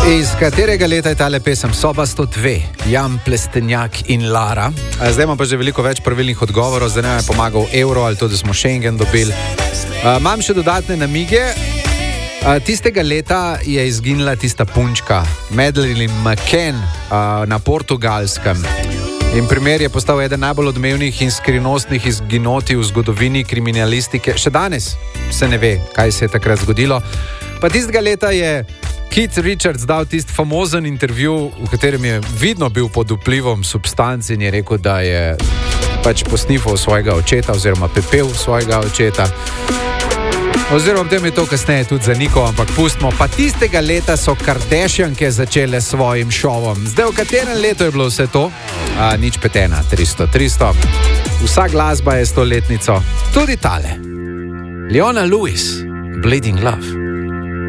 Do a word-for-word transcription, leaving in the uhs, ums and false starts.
Iz katerega leta je tale pesem? Soba sto dve, Jan Plestenjak in Lara. Zdaj imam pa že veliko več pravilnih odgovorov, zdaj nam je pomagal Euro ali to, da smo Schengen dobili. Imam še dodatne namige. Tistega leta je izginila tista punčka, Madeleine McCann na Portugalskem. In primer je postal eden najbolj odmevnih in skrivnostnih izginotij v zgodovini kriminalistike. Še danes se ne ve, kaj se je takrat zgodilo. Pa tistega leta je Keith Richards dal tisti famozen intervju, v katerem je vidno bil pod vplivom substanci in je rekel, da je pač posnifal svojega očeta oziroma pepel svojega očeta. Oziroma tem je to kasneje tudi zanikal, ampak pustimo. Pa tistega leta so Kardashianke začele s svojim šovom. Zdaj, v katerem letu je bilo vse to? A, nič petena, tristo, tristo. Vsa glasba je stoletnico. Tudi tale. Leona Lewis, Bleeding Love.